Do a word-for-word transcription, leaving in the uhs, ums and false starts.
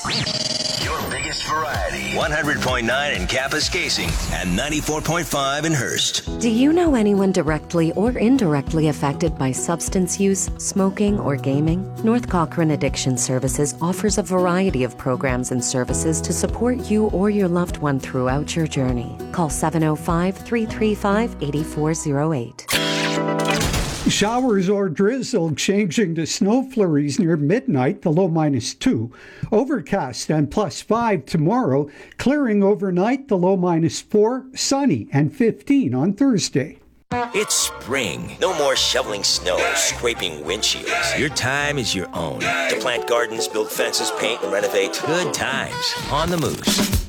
Your biggest variety. one hundred point nine in Kapuskasing and ninety-four point five in Hearst. Do you know anyone directly or indirectly affected by substance use, smoking, or gaming? North Cochrane Addiction Services offers a variety of programs and services to support you or your loved one throughout your journey. Call seven oh five, three three five, eight four oh eight. Showers or drizzle changing to snow flurries near midnight, the low minus two. Overcast and plus five tomorrow. Clearing overnight, the low minus four. Sunny and fifteen on Thursday. It's spring. No more shoveling snow, scraping windshields. Your time is your own. To plant gardens, build fences, paint, and renovate. Good times on the Moose.